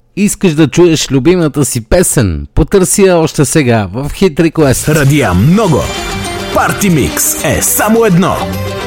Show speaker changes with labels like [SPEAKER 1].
[SPEAKER 1] Искаш да чуеш любимата си песен? Потърси я още сега в Hit Request.
[SPEAKER 2] Радия много. Party Mix е само едно.